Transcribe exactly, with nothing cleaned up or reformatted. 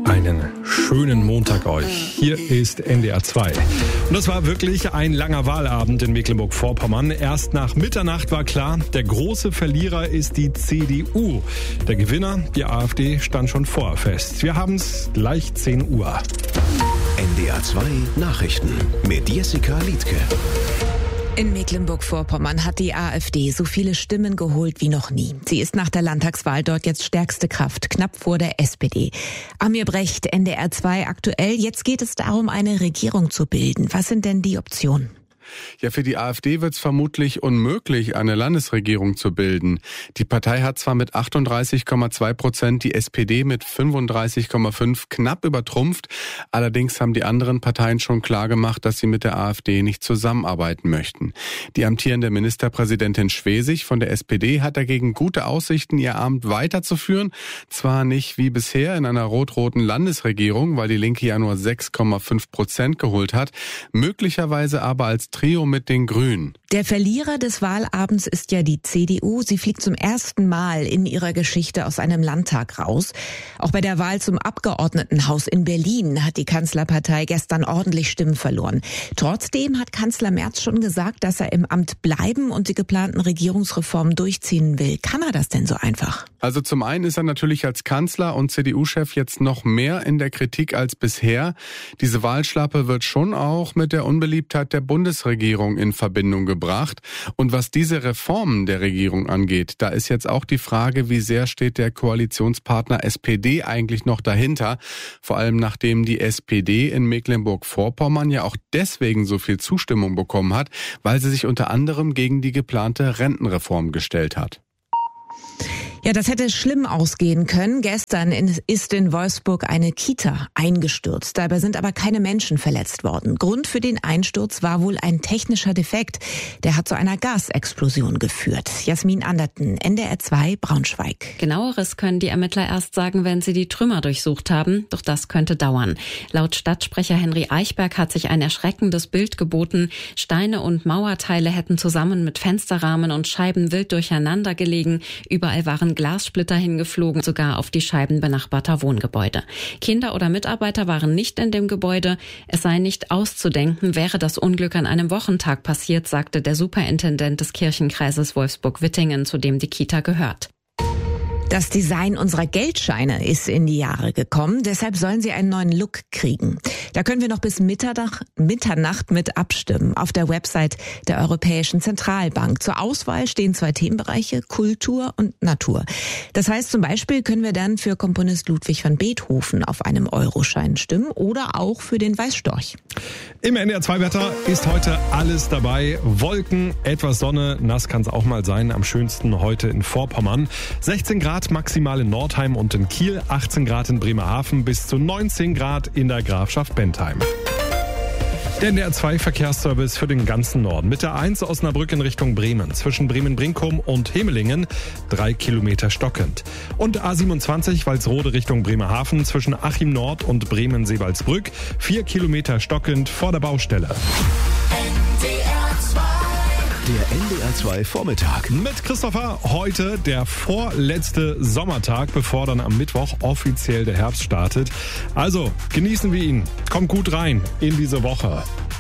Einen schönen Montag euch. Hier ist N D R zwei. Und das war wirklich ein langer Wahlabend in Mecklenburg-Vorpommern. Erst nach Mitternacht war klar, der große Verlierer ist die C D U. Der Gewinner, die AfD, stand schon vorher fest. Wir haben es gleich zehn Uhr. N D R zwei Nachrichten mit Jessica Liedtke. In Mecklenburg-Vorpommern hat die AfD so viele Stimmen geholt wie noch nie. Sie ist nach der Landtagswahl dort jetzt stärkste Kraft, knapp vor der S P D. Amir Brecht, N D R zwei aktuell. Jetzt geht es darum, eine Regierung zu bilden. Was sind denn die Optionen? Ja, für die AfD wird es vermutlich unmöglich, eine Landesregierung zu bilden. Die Partei hat zwar mit achtunddreißig Komma zwei Prozent die S P D mit fünfunddreißig Komma fünf knapp übertrumpft. Allerdings haben die anderen Parteien schon klargemacht, dass sie mit der AfD nicht zusammenarbeiten möchten. Die amtierende Ministerpräsidentin Schwesig von der S P D hat dagegen gute Aussichten, ihr Amt weiterzuführen. Zwar nicht wie bisher in einer rot-roten Landesregierung, weil die Linke ja nur sechs Komma fünf Prozent geholt hat, möglicherweise aber als Trio mit den Grünen. Der Verlierer des Wahlabends ist ja die C D U. Sie fliegt zum ersten Mal in ihrer Geschichte aus einem Landtag raus. Auch bei der Wahl zum Abgeordnetenhaus in Berlin hat die Kanzlerpartei gestern ordentlich Stimmen verloren. Trotzdem hat Kanzler Merz schon gesagt, dass er im Amt bleiben und die geplanten Regierungsreformen durchziehen will. Kann er das denn so einfach? Also zum einen ist er natürlich als Kanzler und C D U-Chef jetzt noch mehr in der Kritik als bisher. Diese Wahlschlappe wird schon auch mit der Unbeliebtheit der Bundesregierung in Verbindung gebracht. Und was diese Reformen der Regierung angeht, da ist jetzt auch die Frage, wie sehr steht der Koalitionspartner S P D eigentlich noch dahinter? Vor allem nachdem die S P D in Mecklenburg-Vorpommern ja auch deswegen so viel Zustimmung bekommen hat, weil sie sich unter anderem gegen die geplante Rentenreform gestellt hat. Ja, das hätte schlimm ausgehen können. Gestern ist in Wolfsburg eine Kita eingestürzt. Dabei sind aber keine Menschen verletzt worden. Grund für den Einsturz war wohl ein technischer Defekt. Der hat zu einer Gasexplosion geführt. Jasmin Anderten, N D R zwei, Braunschweig. Genaueres können die Ermittler erst sagen, wenn sie die Trümmer durchsucht haben. Doch das könnte dauern. Laut Stadtsprecher Henry Eichberg hat sich ein erschreckendes Bild geboten. Steine und Mauerteile hätten zusammen mit Fensterrahmen und Scheiben wild durcheinander gelegen. Überall waren Glassplitter hingeflogen, sogar auf die Scheiben benachbarter Wohngebäude. Kinder oder Mitarbeiter waren nicht in dem Gebäude. Es sei nicht auszudenken, wäre das Unglück an einem Wochentag passiert, sagte der Superintendent des Kirchenkreises Wolfsburg-Wittingen, zu dem die Kita gehört. Das Design unserer Geldscheine ist in die Jahre gekommen, deshalb sollen sie einen neuen Look kriegen. Da können wir noch bis Mitternacht, Mitternacht mit abstimmen auf der Website der Europäischen Zentralbank. Zur Auswahl stehen zwei Themenbereiche, Kultur und Natur. Das heißt, zum Beispiel können wir dann für Komponist Ludwig van Beethoven auf einem Euroschein stimmen oder auch für den Weißstorch. Im N D R zwei Wetter ist heute alles dabei. Wolken, etwas Sonne, nass kann es auch mal sein. Am schönsten heute in Vorpommern. sechzehn Grad maximal in Nordheim und in Kiel, achtzehn Grad in Bremerhaven, bis zu neunzehn Grad in der Grafschaft Bentheim. Der N D R zwei Verkehrsservice für den ganzen Norden. Mit der eins Osnabrück in Richtung Bremen. Zwischen Bremen-Brinkum und Hemelingen drei Kilometer stockend. Und A siebenundzwanzig Walsrode Richtung Bremerhaven. Zwischen Achim Nord und Bremen-Seewaldsbrück vier Kilometer stockend vor der Baustelle. Der N D R zwei Vormittag. Mit Christopher heute der vorletzte Sommertag, bevor dann am Mittwoch offiziell der Herbst startet. Also genießen wir ihn. Kommt gut rein in diese Woche.